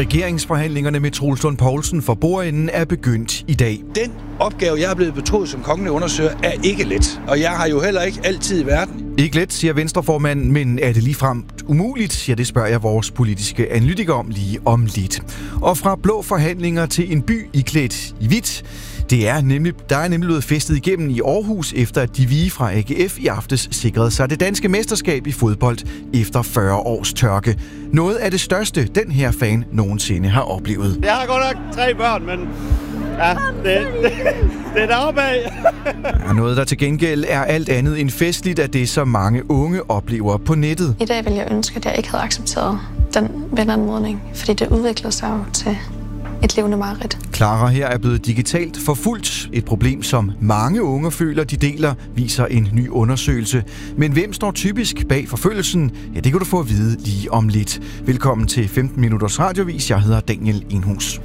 Regeringsforhandlingerne med Troels Lund Poulsen for bordenden er begyndt i dag. Den opgave, jeg er blevet betroet som kongelig undersøger, er ikke let. Og jeg har jo heller ikke altid i verden. Ikke let, siger Venstreformanden, men er det ligefrem umuligt? Ja, det spørger jeg vores politiske analytiker om lige om lidt. Og fra blå forhandlinger til en by iklædt i hvidt. Der er nemlig blevet festet igennem i Aarhus, efter at de hvide fra AGF i aftes sikrede sig det danske mesterskab i fodbold efter 40 års tørke. Noget af det største, den her fan nogensinde har oplevet. Jeg har godt nok 3 børn, men ja, det er deroppe af. Noget, der til gengæld er alt andet end festligt, af det, som mange unge oplever på nettet. I dag vil jeg ønske, at jeg ikke havde accepteret den venanmodning, fordi det udviklede sig jo til et levende mareridt. Clara her er blevet digitalt forfulgt. Et problem, som mange unge føler, de deler, viser en ny undersøgelse. Men hvem står typisk bag forfølgelsen? Ja, det kan du få at vide lige om lidt. Velkommen til 15 Minutters Radiovis. Jeg hedder Daniel Enhus.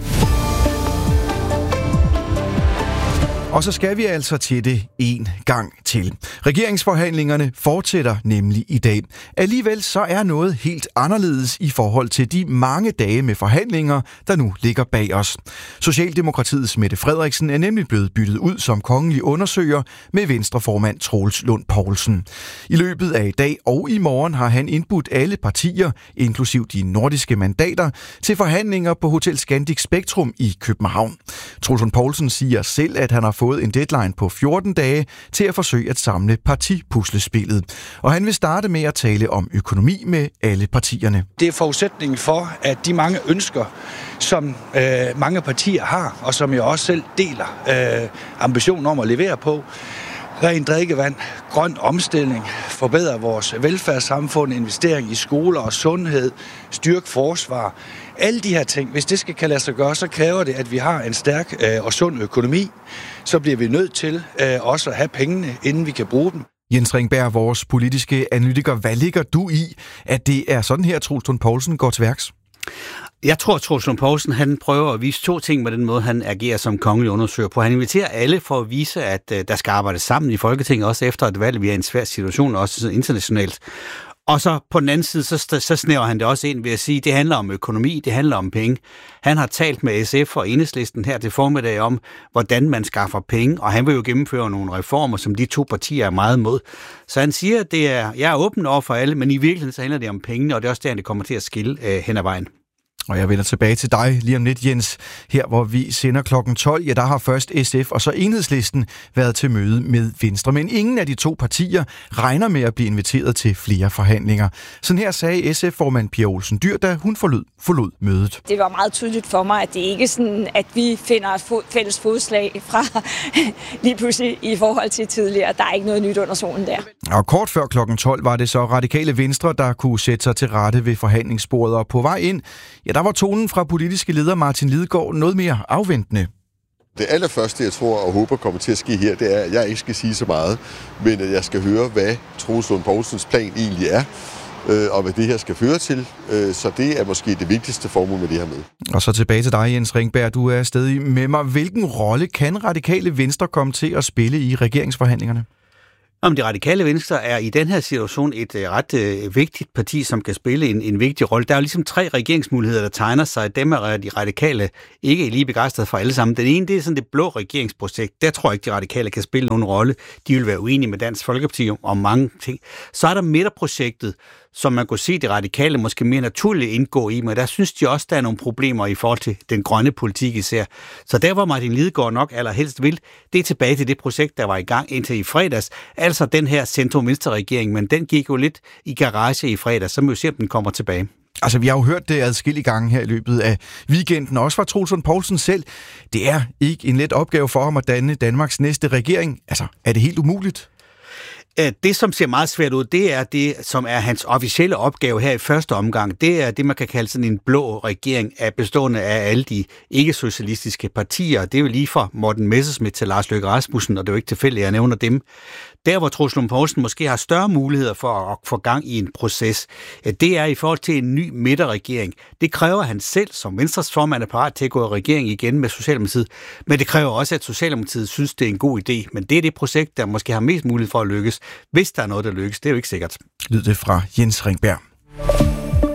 Og så skal vi altså til det en gang til. Regeringsforhandlingerne fortsætter nemlig i dag. Alligevel så er noget helt anderledes i forhold til de mange dage med forhandlinger, der nu ligger bag os. Socialdemokratiets Mette Frederiksen er nemlig blevet byttet ud som kongelig undersøger med Venstreformand Troels Lund Poulsen. I løbet af i dag og i morgen har han indbudt alle partier, inklusiv de nordiske mandater, til forhandlinger på Hotel Scandic Spektrum i København. Troels Lund Poulsen siger selv, at han har fået en deadline på 14 dage til at forsøge at samle partipuslespillet. Og han vil starte med at tale om økonomi med alle partierne. Det er forudsætningen for, at de mange ønsker, som mange partier har, og som jeg også selv deler ambitionen om at levere på, rent drikkevand, grøn omstilling, forbedre vores velfærdssamfund, investering i skoler og sundhed, styrke forsvar. Alle de her ting, hvis det skal kan lade sig gøre, så kræver det, at vi har en stærk og sund økonomi. Så bliver vi nødt til også at have pengene, inden vi kan bruge dem. Jens Ringberg, vores politiske analytiker, hvad ligger du i, at det er sådan her, Troels Lund Poulsen går til værks? Jeg tror, at Troels Lund Poulsen, han prøver at vise 2 ting med den måde, han agerer som kongelig undersøger på. Han inviterer alle for at vise, at der skal arbejdes sammen i Folketinget, også efter et valg. Vi er i en svær situation, også internationalt. Og så på den anden side, så snæver han det også ind ved at sige, at det handler om økonomi, det handler om penge. Han har talt med SF og Enhedslisten her til formiddag om, hvordan man skaffer penge, og han vil jo gennemføre nogle reformer, som de 2 partier er meget mod. Så han siger, at jeg er åben over for alle, men i virkeligheden så handler det om pengene, og det er også der, det kommer til at skille hen ad vejen. Og jeg vender tilbage til dig lige om lidt, Jens. Her, hvor vi sender klokken 12, ja, der har først SF og så Enhedslisten været til møde med Venstre. Men ingen af de 2 partier regner med at blive inviteret til flere forhandlinger. Sådan her sagde SF-formand Pia Olsen Dyhr, da hun forlod mødet. Det var meget tydeligt for mig, at det ikke er sådan, at vi finder et fælles fodslag fra lige pludselig i forhold til tidligere. Der er ikke noget nyt under solen der. Og kort før klokken 12 var det så Radikale Venstre, der kunne sætte sig til rette ved forhandlingsbordet, og på vej ind, ja, der var tonen fra politiske leder Martin Lidegaard noget mere afventende. Det allerførste, jeg tror og håber kommer til at ske her, det er, at jeg ikke skal sige så meget, men at jeg skal høre, hvad Troels Lund Poulsens plan egentlig er, og hvad det her skal føre til. Så det er måske det vigtigste formål med det her med. Og så tilbage til dig, Jens Ringberg. Du er stadig med mig. Hvilken rolle kan Radikale Venstre komme til at spille i regeringsforhandlingerne? Om det Radikale Venstre er i den her situation et ret vigtigt parti, som kan spille en vigtig rolle. Der er jo ligesom 3 regeringsmuligheder, der tegner sig. Dem er de radikale ikke lige begejstrede for alle sammen. Den ene, det er sådan det blå regeringsprojekt. Der tror jeg ikke, de radikale kan spille nogen rolle. De vil være uenige med Dansk Folkeparti om mange ting. Så er der midterprojektet, som man kunne se, de radikale måske mere naturligt indgå i, men der synes de også, der er nogle problemer i forhold til den grønne politik især. Så der, hvor Martin Lidegaard nok allerhelst vil, det er tilbage til det projekt, der var i gang indtil i fredags. Altså den her centrum-venstre-regering, men den gik jo lidt i garage i fredags, så må vi se, om den kommer tilbage. Altså, vi har jo hørt det adskillige gange her i løbet af weekenden, også fra Troels Lund Poulsen selv. Det er ikke en let opgave for ham at danne Danmarks næste regering. Altså, er det helt umuligt? Det, som ser meget svært ud, det er det, som er hans officielle opgave her i første omgang. Det er det, man kan kalde sådan en blå regering bestående af alle de ikke-socialistiske partier. Det er jo lige fra Morten Messerschmidt til Lars Løkke Rasmussen, og det er jo ikke tilfældigt, at jeg nævner dem. Der, hvor Troels Lund Poulsen måske har større muligheder for at få gang i en proces, det er i forhold til en ny midterregering. Det kræver han selv, som Venstres formand er parat til at gå i regering igen med Socialdemokratiet, men det kræver også, at Socialdemokratiet synes, det er en god idé. Men det er det projekt, der måske har mest mulighed for at lykkes. Hvis der er noget, der lykkes, det er jo ikke sikkert. Lyd det fra Jens Ringberg.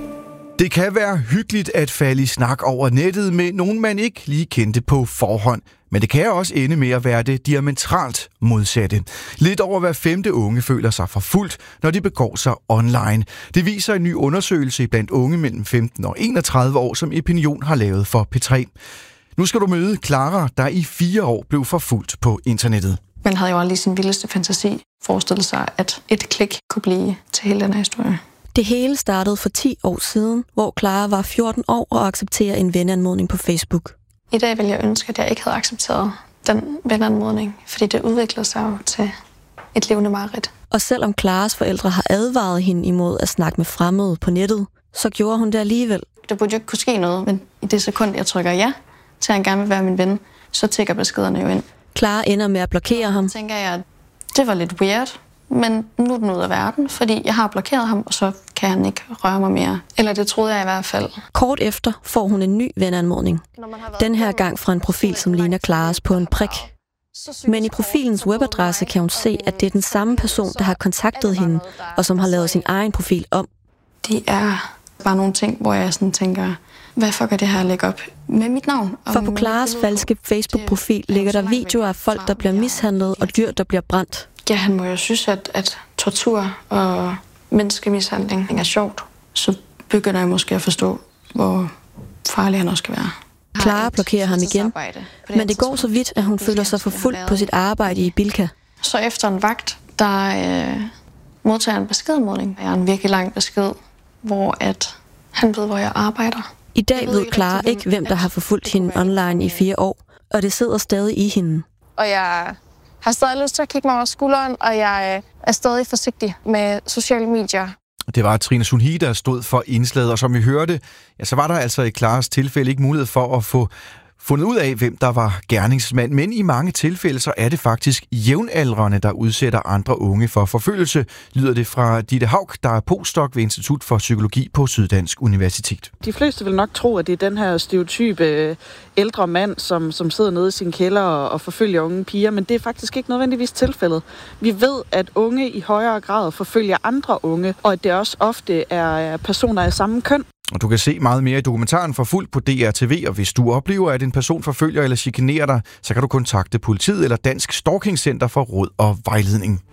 Det kan være hyggeligt at falde i snak over nettet med nogen, man ikke lige kendte på forhånd. Men det kan også ende med at være det diametralt modsatte. Lidt over hver 5. unge føler sig forfulgt, når de begår sig online. Det viser en ny undersøgelse blandt unge mellem 15 og 31 år, som Epinion har lavet for P3. Nu skal du møde Clara, der i 4 år blev forfulgt på internettet. Man havde jo aldrig sin vildeste fantasi forestillet sig, at et klik kunne blive til hele den her historie. Det hele startede for 10 år siden, hvor Clara var 14 år og accepterede en venanmodning på Facebook. I dag vil jeg ønske, at jeg ikke havde accepteret den venanmodning, fordi det udviklede sig jo til et levende mareridt. Og selvom Claras forældre har advaret hende imod at snakke med fremmede på nettet, så gjorde hun det alligevel. Der burde jo ikke kunne ske noget, men i det sekund, jeg trykker ja til, at han gerne vil være min ven, så tikker beskederne jo ind. Clara ender med at blokere ham. Så tænker jeg, at det var lidt weird, men nu er den ud af verden, fordi jeg har blokeret ham, og så kan han ikke røre mig mere. Eller det troede jeg i hvert fald. Kort efter får hun en ny venanmodning. Den her gang fra en profil, som ligner Claras på en prik. Men i profilens webadresse kan hun se, at det er den samme person, der har kontaktet hende, og som har lavet sin egen profil om. Det er bare nogle ting, hvor jeg sådan tænker, hvad fuck er det her at lægge op med mit navn? For på Claras falske Facebook-profil ligger der videoer af folk, der bliver mishandlet, og dyr, der bliver brændt. Ja, han må jo synes, at tortur og menneskemishandling er sjovt. Så begynder jeg måske at forstå, hvor farlig han også kan være. Clara blokerer ham igen, men det går så vidt, at hun føler sig forfulgt på sit arbejde i Bilka. Så efter en vagt, der modtager en beskedmodning. Det er en virkelig lang besked, hvor at han ved, hvor jeg arbejder. I dag ved Clara ikke, hvem der har forfulgt hende online i 4 år, og det sidder stadig i hende. Og jeg har stadig lyst til at kigge mig over skulderen, og jeg er stadig forsigtig med sociale medier. Det var Trine Sunhi, der stod for indslaget, og som vi hørte, ja, så var der altså i Claras tilfælde ikke mulighed for at få fundet ud af, hvem der var gerningsmand. Men i mange tilfælde, så er det faktisk jævnaldrende, der udsætter andre unge for forfølgelse, lyder det fra Ditte Haug, der er postdoc ved Institut for Psykologi på Syddansk Universitet. De fleste vil nok tro, at det er den her stereotype ældre mand, som sidder nede i sin kælder og forfølger unge piger, men det er faktisk ikke nødvendigvis tilfældet. Vi ved, at unge i højere grad forfølger andre unge, og at det også ofte er personer af samme køn. Og du kan se meget mere i dokumentaren Forfulgt på DRTV, og hvis du oplever, at en person forfølger eller chikanerer dig, så kan du kontakte politiet eller Dansk Stalking Center for råd og vejledning.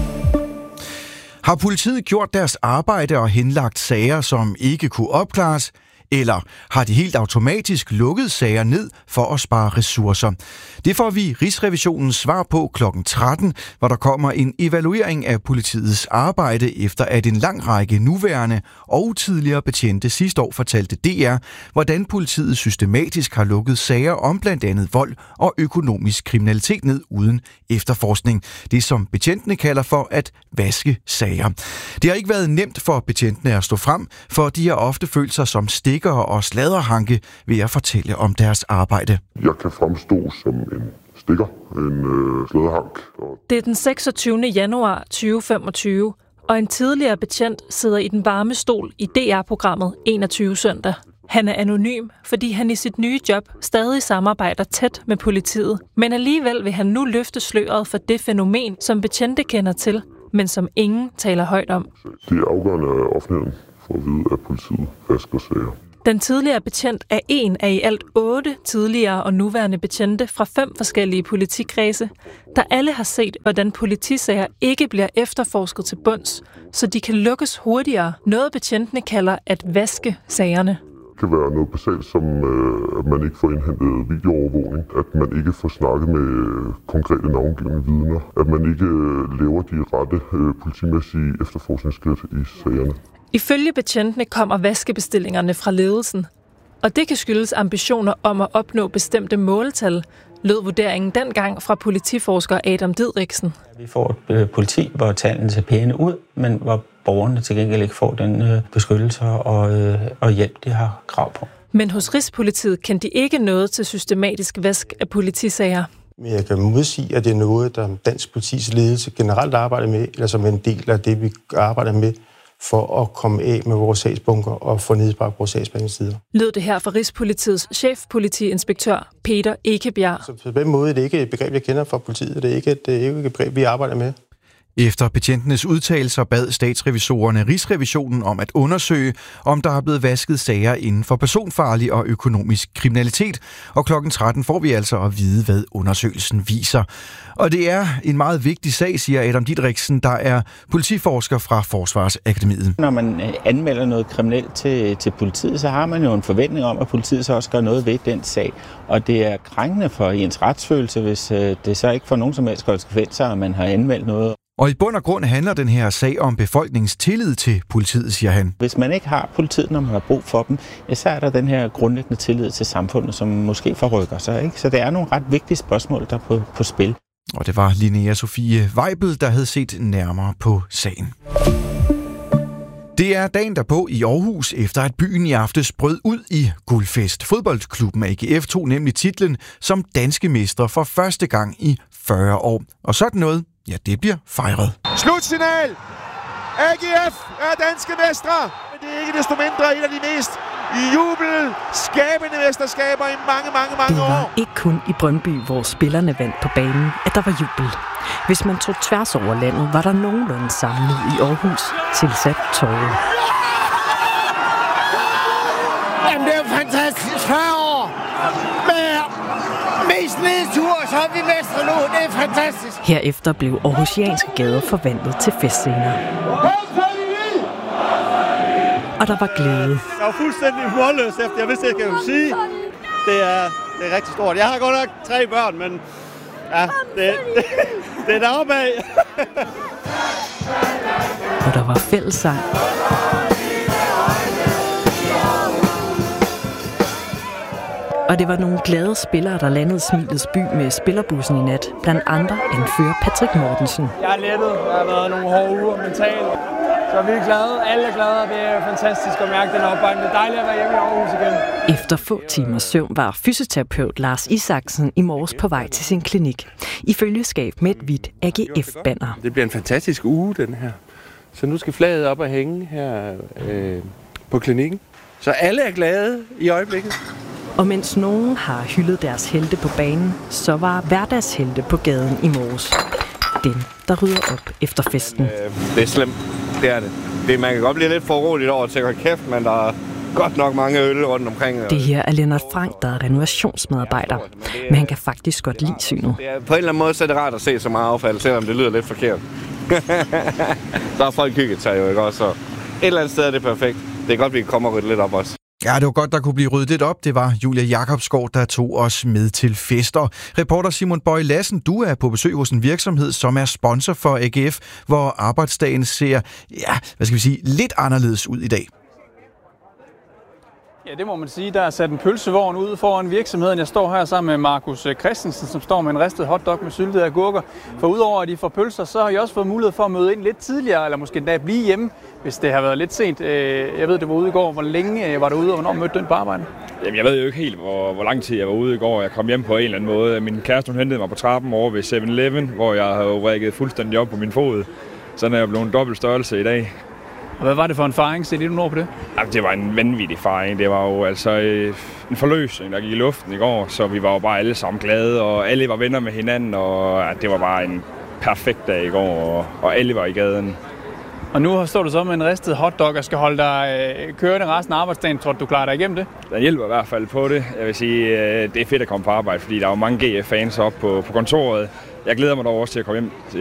Har politiet gjort deres arbejde og henlagt sager, som ikke kunne opklares? Eller har de helt automatisk lukket sager ned for at spare ressourcer? Det får vi Rigsrevisionens svar på kl. 13, hvor der kommer en evaluering af politiets arbejde, efter at en lang række nuværende og tidligere betjente sidste år fortalte DR, hvordan politiet systematisk har lukket sager om blandt andet vold og økonomisk kriminalitet ned uden efterforskning. Det som betjentene kalder for at vaske sager. Det har ikke været nemt for betjentene at stå frem, for de har ofte følt sig som og sladderhanke ved at fortælle om deres arbejde. Jeg kan fremstå som en stikker, en sladderhank. Det er den 26. januar 2025, og en tidligere betjent sidder i den varme stol i DR-programmet 21 søndag. Han er anonym, fordi han i sit nye job stadig samarbejder tæt med politiet. Men alligevel vil han nu løfte sløret for det fænomen, som betjente kender til, men som ingen taler højt om. Det er afgørende af offentligheden for at vide, at politiet vasker sager. Den tidligere betjent er en af i alt 8 tidligere og nuværende betjente fra 5 forskellige politikredse, der alle har set, hvordan politisager ikke bliver efterforsket til bunds, så de kan lukkes hurtigere. Noget betjentene kalder at vaske sagerne. Det kan være noget basalt, som at man ikke får indhentet videoovervågning, at man ikke får snakket med konkrete navngivende vidner, at man ikke laver de rette politimæssige efterforskningsskridt i sagerne. Ifølge betjentene kommer vaskebestillingerne fra ledelsen, og det kan skyldes ambitioner om at opnå bestemte måltal, lød vurderingen dengang fra politiforsker Adam Didriksen. Vi får et politi, hvor tallene ser pæne ud, men hvor borgerne til gengæld ikke får den beskyttelse og hjælp, de har krav på. Men hos Rigspolitiet kendte de ikke noget til systematisk vask af politisager. Men jeg kan modsige, at det er noget, der dansk politis ledelse generelt arbejder med, eller som en del af det, vi arbejder med, for at komme af med vores sagsbunker og få nedbragt vores sagsbehandlingstider. Lød det her fra Rigspolitiets chefpolitiinspektør Peter Ekebjerg. Så på den måde er det ikke et begreb, jeg kender fra politiet. Det er ikke et begreb, vi arbejder med. Efter betjentenes udtalelser bad statsrevisorerne Rigsrevisionen om at undersøge, om der er blevet vasket sager inden for personfarlig og økonomisk kriminalitet. Og kl. 13 får vi altså at vide, hvad undersøgelsen viser. Og det er en meget vigtig sag, siger Adam Didriksen, der er politiforsker fra Forsvarsakademiet. Når man anmelder noget kriminelt til politiet, så har man jo en forventning om, at politiet så også gør noget ved den sag. Og det er krænkende for ens retsfølelse, hvis det så ikke får nogen som helst konsekvenser, at man har anmeldt noget. Og i bund og grund handler den her sag om befolkningens tillid til politiet, siger han. Hvis man ikke har politiet, når man har brug for dem, ja, så er der den her grundlæggende tillid til samfundet, som måske forrykker sig. Ikke? Så det er nogle ret vigtige spørgsmål, der er på spil. Og det var Linnea Sofie Weibel, der havde set nærmere på sagen. Det er dagen derpå i Aarhus, efter at byen i aftes brød ud i guldfest. Fodboldklubben AGF tog nemlig titlen som danske mestre for første gang i 40 år. Og sådan noget, ja, det bliver fejret. Slutsignal! AGF er danske mestre, men det er ikke desto mindre et af de mest jubelskabende mesterskaber i mange år. Det var ikke kun i Brøndby, hvor spillerne vandt på banen, at der var jubel. Hvis man tog tværs over landet, var der nogenlunde samlet i Aarhus tilsat tårer. Jamen, det er jo fantastisk. 40 år med mest nedtur, så er vi mestre nu. Det er fantastisk. Herefter blev aarhusianske gader forvandlet til festscener. Og der var glæde. Jeg var fuldstændig målløs efter, jeg vidste, jeg kan jo sige. Det er rigtig stort. Jeg har godt nok 3 børn, men ja, det er deroppe af. Og der var fællessang. Og det var nogle glade spillere, der landede Smilets by med spillerbussen i nat. Blandt andre anfører Patrick Mortensen. Jeg er lettet. Der har været nogle hårde uger mentalt. Så vi er glade. Alle er glade. Det er fantastisk at mærke den opbakning. Det er dejligt at være hjemme i Aarhus igen. Efter få timers søvn var fysioterapeut Lars Isaksen i morges på vej til sin klinik. I følgeskab med et hvidt AGF-banner. Det bliver en fantastisk uge, den her. Så nu skal flaget op og hænge her på klinikken. Så alle er glade i øjeblikket. Og mens nogen har hyldet deres helte på banen, så var hverdagshelte på gaden i morges. Dem, der rydder op efter festen. Det er slemt. Det er det. Man kan godt blive lidt forroligt over at tænke kæft, men der er godt nok mange øl rundt omkring. Det her er Lennart Frank, der er renovationsmedarbejder. Men han kan faktisk godt lide synet. På en eller anden måde så er det rart at se så meget affald, selvom det lyder lidt forkert. Så har folk hygget sig jo, ikke også? Så et eller andet sted er det perfekt. Det er godt, vi kan komme og rydde lidt op også. Ja, det var godt, der kunne blive ryddet lidt op. Det var Julia Jakobsgaard, der tog os med til fester. Reporter Simon Bøje Lassen, du er på besøg hos en virksomhed, som er sponsor for AGF, hvor arbejdsdagen ser, lidt anderledes ud i dag. Ja, det må man sige. Der er sat en pølsevogn ude foran virksomheden. Jeg står her sammen med Markus Christensen, som står med en ristet hotdog med syltede agurker. For udover at de får pølser, så har I også fået mulighed for at møde ind lidt tidligere, eller måske endda blive hjemme, hvis det har været lidt sent. Jeg ved, det var ude i går. Hvor længe var du ude, og hvornår mødte du ind på arbejde? Jamen, jeg ved jo ikke helt, hvor lang tid jeg var ude i går. Jeg kom hjem på en eller anden måde. Min kæreste, hun hentede mig på trappen over ved 7-Eleven, hvor jeg havde rækket fuldstændig op på min fod. Sådan er jeg blevet en dobbelt størrelse i dag. Og hvad var det for en fejring? Sæt lidt ord på det? Jamen, det var en vanvittig fejring. Det var jo altså en forløsning, der gik i luften i går, så vi var jo bare alle sammen glade, og alle var venner med hinanden, og det var bare en perfekt dag i går, og alle var i gaden. Og nu står du så med en ristet hotdog og skal holde dig kørende resten af arbejdsdagen. Tror du klarer dig igennem det? Den hjælper i hvert fald på det. Jeg vil sige, det er fedt at komme på arbejde, fordi der er jo mange GF-fans oppe på kontoret. Jeg glæder mig dog også til at komme hjem